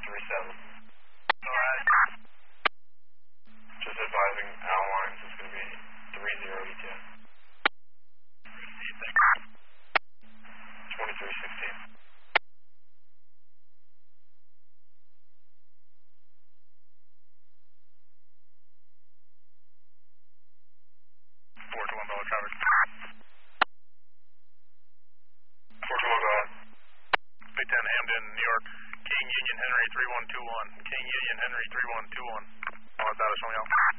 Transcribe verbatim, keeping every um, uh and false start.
three seven. Alright. Just advising Al lines is going to be three zero E T A. twenty-three sixteen. four two one, Bella traffic. four two one, go ahead. Big ten, Hamden, New York. King Union Henry three one two one. King Union Henry three one two one. On data showing out.